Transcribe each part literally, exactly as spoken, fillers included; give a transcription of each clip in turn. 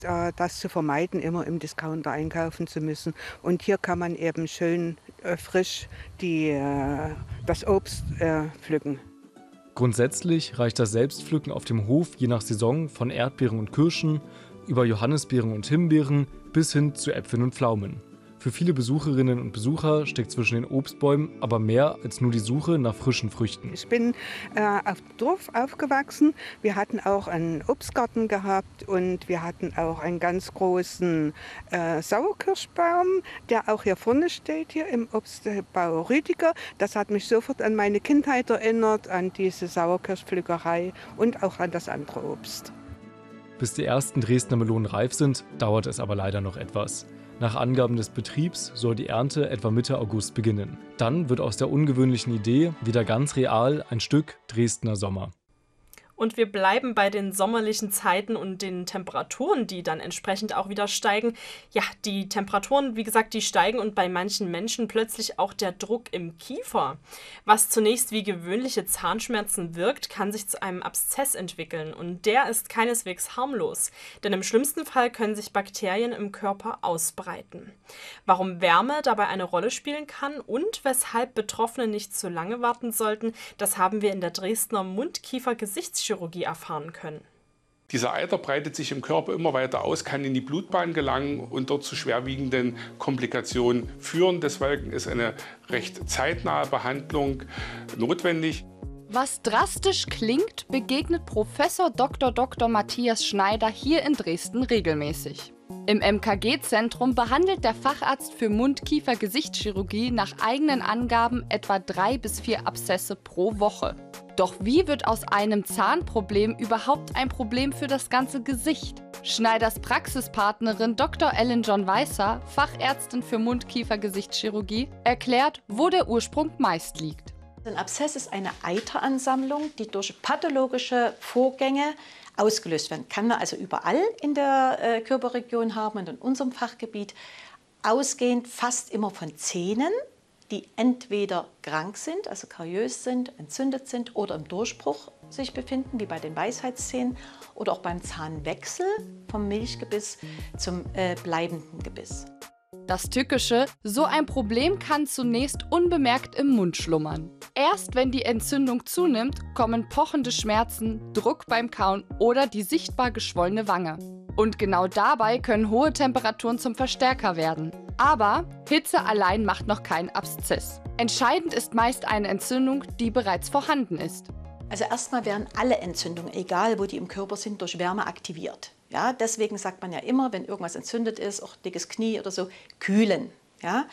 Äh, das zu vermeiden, immer im Discounter einkaufen zu müssen. Und hier kann man eben schön äh, frisch die, äh, das Obst äh, pflücken. Grundsätzlich reicht das Selbstpflücken auf dem Hof je nach Saison von Erdbeeren und Kirschen über Johannisbeeren und Himbeeren bis hin zu Äpfeln und Pflaumen. Für viele Besucherinnen und Besucher steckt zwischen den Obstbäumen aber mehr als nur die Suche nach frischen Früchten. Ich bin äh, auf dem Dorf aufgewachsen. Wir hatten auch einen Obstgarten gehabt und wir hatten auch einen ganz großen äh, Sauerkirschbaum, der auch hier vorne steht, hier im Obstbau Rüdiger. Das hat mich sofort an meine Kindheit erinnert, an diese Sauerkirschpflückerei und auch an das andere Obst. Bis die ersten Dresdner Melonen reif sind, dauert es aber leider noch etwas. Nach Angaben des Betriebs soll die Ernte etwa Mitte August beginnen. Dann wird aus der ungewöhnlichen Idee wieder ganz real ein Stück Dresdner Sommer. Und wir bleiben bei den sommerlichen Zeiten und den Temperaturen, die dann entsprechend auch wieder steigen. Ja, die Temperaturen, wie gesagt, die steigen und bei manchen Menschen plötzlich auch der Druck im Kiefer. Was zunächst wie gewöhnliche Zahnschmerzen wirkt, kann sich zu einem Abszess entwickeln. Und der ist keineswegs harmlos, denn im schlimmsten Fall können sich Bakterien im Körper ausbreiten. Warum Wärme dabei eine Rolle spielen kann und weshalb Betroffene nicht zu lange warten sollten, das haben wir in der Dresdner Mund-Kiefer-Gesichtschirurgie erfahren können. Dieser Eiter breitet sich im Körper immer weiter aus, kann in die Blutbahn gelangen und dort zu schwerwiegenden Komplikationen führen. Deswegen ist eine recht zeitnahe Behandlung notwendig. Was drastisch klingt, begegnet Professor Doktor Doktor Matthias Schneider hier in Dresden regelmäßig. Im M K G-Zentrum behandelt der Facharzt für Mund-Kiefer-Gesichtschirurgie nach eigenen Angaben etwa drei bis vier Abszesse pro Woche. Doch wie wird aus einem Zahnproblem überhaupt ein Problem für das ganze Gesicht? Schneiders Praxispartnerin Doktor Ellen John Weißer, Fachärztin für Mund-Kiefer-Gesichtschirurgie, erklärt, wo der Ursprung meist liegt. Ein Abszess ist eine Eiteransammlung, die durch pathologische Vorgänge ausgelöst werden. Kann man also überall in der äh, Körperregion haben und in unserem Fachgebiet ausgehend fast immer von Zähnen, die entweder krank sind, also kariös sind, entzündet sind oder im Durchbruch sich befinden, wie bei den Weisheitszähnen, oder auch beim Zahnwechsel vom Milchgebiss zum äh, bleibenden Gebiss. Das Tückische, so ein Problem kann zunächst unbemerkt im Mund schlummern. Erst wenn die Entzündung zunimmt, kommen pochende Schmerzen, Druck beim Kauen oder die sichtbar geschwollene Wange. Und genau dabei können hohe Temperaturen zum Verstärker werden. Aber Hitze allein macht noch keinen Abszess. Entscheidend ist meist eine Entzündung, die bereits vorhanden ist. Also erstmal werden alle Entzündungen, egal wo die im Körper sind, durch Wärme aktiviert. Ja, deswegen sagt man ja immer, wenn irgendwas entzündet ist, auch dickes Knie oder so, kühlen. Ja?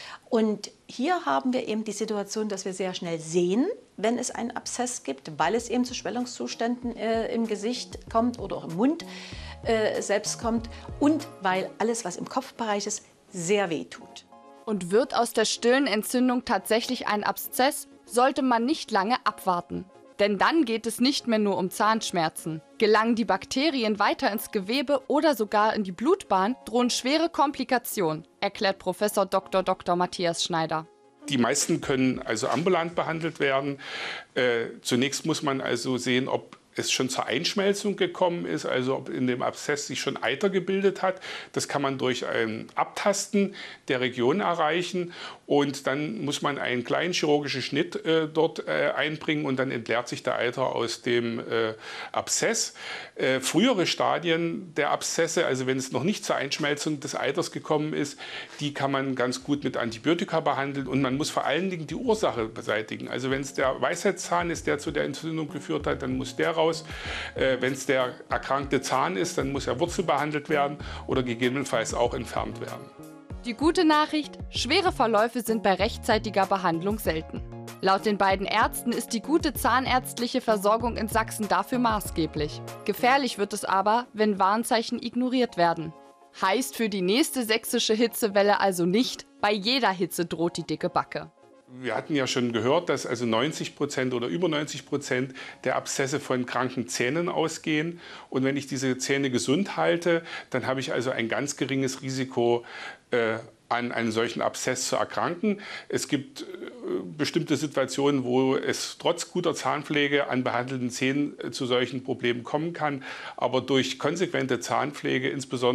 Und hier haben wir eben die Situation, dass wir sehr schnell sehen, wenn es einen Abszess gibt, weil es eben zu Schwellungszuständen äh, im Gesicht kommt oder auch im Mund äh, selbst kommt und weil alles, was im Kopfbereich ist, sehr weh tut. Und wird aus der stillen Entzündung tatsächlich ein Abszess, sollte man nicht lange abwarten. Denn dann geht es nicht mehr nur um Zahnschmerzen. Gelangen die Bakterien weiter ins Gewebe oder sogar in die Blutbahn, drohen schwere Komplikationen, erklärt Professor Doktor Doktor Matthias Schneider. Die meisten können also ambulant behandelt werden. Äh, zunächst muss man also sehen, ob es schon zur Einschmelzung gekommen ist, also ob in dem Abszess sich schon Eiter gebildet hat. Das kann man durch ein Abtasten der Region erreichen und dann muss man einen kleinen chirurgischen Schnitt äh, dort äh, einbringen und dann entleert sich der Eiter aus dem äh, Abszess. Äh, frühere Stadien der Abszesse, also wenn es noch nicht zur Einschmelzung des Eiters gekommen ist, die kann man ganz gut mit Antibiotika behandeln und man muss vor allen Dingen die Ursache beseitigen. Also wenn es der Weisheitszahn ist, der zu der Entzündung geführt hat, dann muss der raus. Äh, wenn es der erkrankte Zahn ist, dann muss er Wurzel behandelt werden oder gegebenenfalls auch entfernt werden. Die gute Nachricht, schwere Verläufe sind bei rechtzeitiger Behandlung selten. Laut den beiden Ärzten ist die gute zahnärztliche Versorgung in Sachsen dafür maßgeblich. Gefährlich wird es aber, wenn Warnzeichen ignoriert werden. Heißt für die nächste sächsische Hitzewelle also nicht, bei jeder Hitze droht die dicke Backe. Wir hatten ja schon gehört, dass also neunzig Prozent oder über neunzig Prozent der Abszesse von kranken Zähnen ausgehen. Und wenn ich diese Zähne gesund halte, dann habe ich also ein ganz geringes Risiko, äh, an einem solchen Abszess zu erkranken. Es gibt äh, bestimmte Situationen, wo es trotz guter Zahnpflege an behandelten Zähnen äh, zu solchen Problemen kommen kann. Aber durch konsequente Zahnpflege, insbesondere